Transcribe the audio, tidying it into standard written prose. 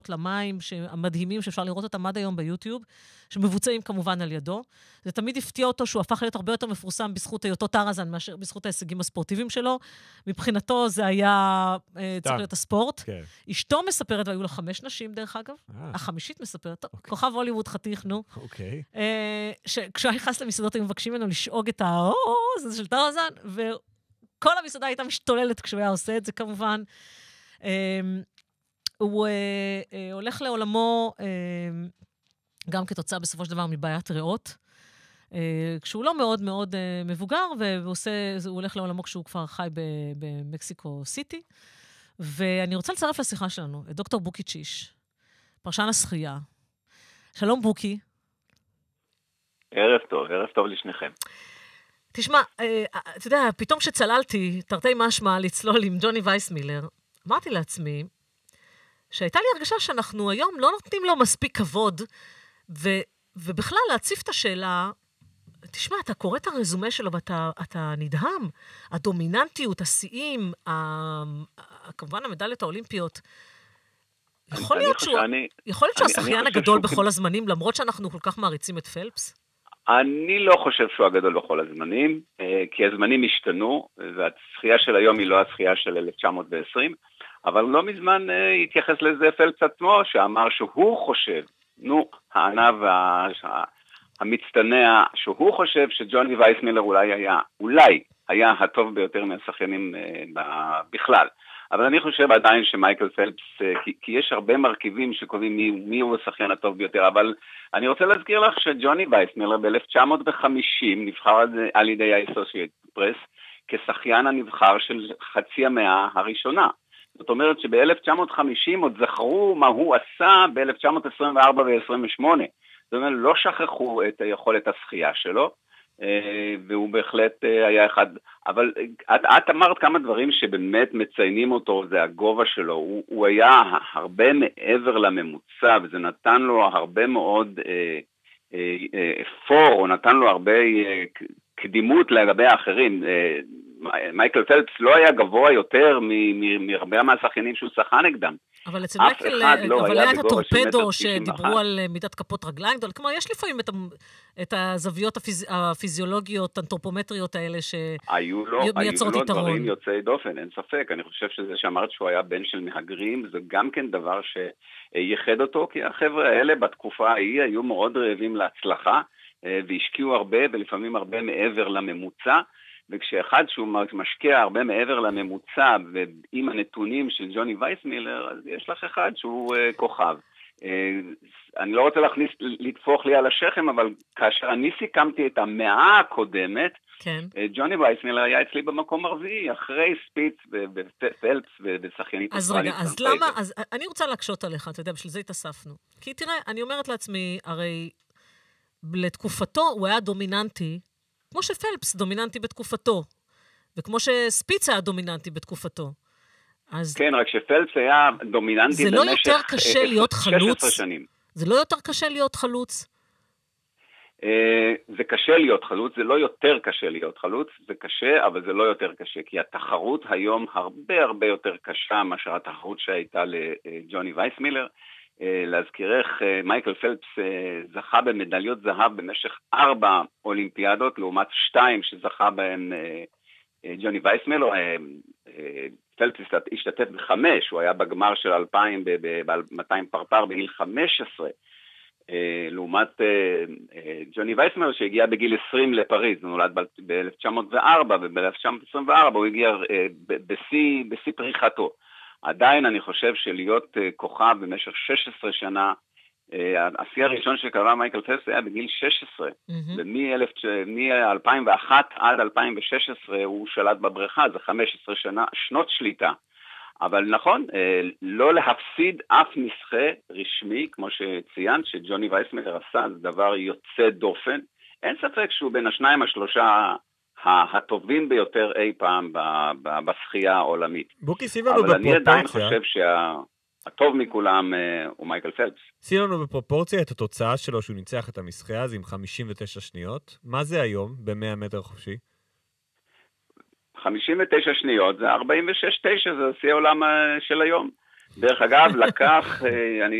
למים המדהימים שאפשר לראות אותם עד היום ביוטיוב, שמבוצעים כמובן על ידו. זה תמיד הפתיע אותו שהוא הפך להיות הרבה יותר מפורסם בזכות היותו טרזן, מאשר בזכות ההישגים הספורטיביים שלו. מבחינתו זה היה צריך להיות הספורט. אשתו מספרת, והיו לו 5 נשים דרך אגב, החמישית מספרת, כוכב הוליווד חתיך, נו. כשהוא נכנס למסעדות, הם מבקשים ממנו לשאוג את זה של טרזן, וכל המסעדה הייתה משתוללת כשהוא היה עושה את זה כמובן. הוא הולך לעולמו גם כתוצאה בסופו של דבר מבעיית ריאות, כשהוא לא מאוד מאוד מבוגר, והוא הולך לעולמו כשהוא כבר חי במקסיקו סיטי. ואני רוצה לצרף לשיחה שלנו את דוקטור בוקי צ'יש, פרשן השחייה. שלום בוקי. ערב טוב לשניכם. תשמע, אתה יודע, פתאום שצללתי, תרתי משמע לצלול עם ג'וני וייסמילר, אמרתי לעצמי, שהייתה לי הרגשה שאנחנו היום לא נותנים לו מספיק כבוד, ובכלל להציף את השאלה, תשמע, אתה קורא את הרזומה שלו ואתה נדהם, הדומיננטיות, השיאים, כמובן המדליות האולימפיות, יכול להיות שהוא השחיין הגדול בכל הזמנים, למרות שאנחנו כל כך מעריצים את פלפס? אני לא חושב שהוא הגדול בכל הזמנים, כי הזמנים השתנו, והשחייה של היום היא לא השחייה של 1920, אבל לא מזמן התייחס לזה פלפס עצמו, שאמר שהוא חושב, הענב המצטנע, שהוא חושב שג'וני וייסמילר אולי היה הטוב ביותר מהשחיינים בכלל. אבל אני חושב עדיין שמייקל פלפס, כי יש הרבה מרכיבים שקובעים מי הוא השחיין הטוב ביותר, אבל אני רוצה להזכיר לך שג'וני וייסמילר ב-1950 נבחר על ידי ה-Associated Press כשחיין הנבחר של חצי המאה הראשונה. זאת אומרת שב-1950 עוד זכרו מה הוא עשה ב-1924 ו-28. זאת אומרת, לא שכחו את יכולת השחייה שלו, והוא בהחלט היה אחד, אבל את אמרת כמה דברים שבאמת מציינים אותו, זה הגובה שלו, הוא היה הרבה מעבר לממוצע, וזה נתן לו הרבה מאוד או נתן לו הרבה קדימות לגבי האחרים. מייקל פלפס לא היה גבוה יותר מהרבה מהשחיינים שהוא שחה נגדם. אבל אצל מייקל, אבל היה את הטורפדו שדיברו על מידת כפות רגליים, כלומר, יש לפעמים את הזוויות הפיזיולוגיות, האנתרופומטריות האלה שמייצרות יתרון. היו לו דברים יוצאי דופן, אין ספק. אני חושב שזה שאמרת שהוא היה בן של מהגרים, זה גם כן דבר שייחד אותו, כי החבר'ה האלה בתקופה ההיא היו מאוד רעבים להצלחה, והשקיעו הרבה ולפעמים הרבה מעבר לממוצע, וכשאחד שהוא משקיע הרבה מעבר לממוצע, ועם הנתונים של ג'וני וייסמילר, אז יש לך אחד שהוא כוכב. אני לא רוצה לתפוח לי על השכם, אבל כאשר אני סיכמתי את המאה הקודמת, כן. ג'וני וייסמילר היה אצלי במקום הרביעי, אחרי ספיץ ופלפס ושחיינית. אז רגע, אז למה, אני רוצה להקשות עליך, אתה יודע, בשביל זה התאספנו. כי תראה, אני אומרת לעצמי, הרי לתקופתו הוא היה דומיננטי, כמו שפלפס דומיננטי בתקופתו, וכמו שספיץ היה דומיננטי בתקופתו. אז כן, רק שפלפס היה דומיננטי במשך 16 שנים. זה לא יותר קשה להיות חלוץ? זה קשה להיות חלוץ, זה לא יותר קשה להיות חלוץ, זה קשה, אבל זה לא יותר קשה, כי התחרות היום הרבה יותר קשה מאשר התחרות שהייתה לג'וני וייסמילר. להזכירך, מייקל פלפס זכה במדליות זהב במשך 4 אולימפיאדות, לעומת 2 שזכה בהן ג'וני וייסמילר. פלפס השתתף ב5, הוא היה בגמר של 2000 ב-200 פרפר בגיל 15, לעומת ג'וני וייסמילר שהגיע בגיל 20 לפריז, הוא נולד ב-1904, וב-1924 הוא הגיע בשיא פריחתו. עדיין אני חושב שלהיות כוכב במשך 16 שנה, השיא הראשון שקבע מייקל פלפס היה בגיל 16, ומ-2001 עד 2016 הוא שלט בבריכה, זה 15 שנות שליטה. אבל נכון, לא להפסיד אף נשחה רשמי, כמו שציינת, שג'וני וייסמילר עשה, זה דבר יוצא דופן. אין ספק שהוא בין 2-3 הטובים ביותר אי פעם בשחייה העולמית. בוקי, שים לנו בפרופורציה. אבל אני עדיין חושב שהטוב מכולם הוא מייקל פלפס. שים לנו בפרופורציה את התוצאה שלו שהוא ניצח את המשחייה הזו עם 59 שניות. מה זה היום ב-100 מטר חופשי? 59 שניות זה 46-9, זה שיא העולם של היום. דרך אגב, לקח, אני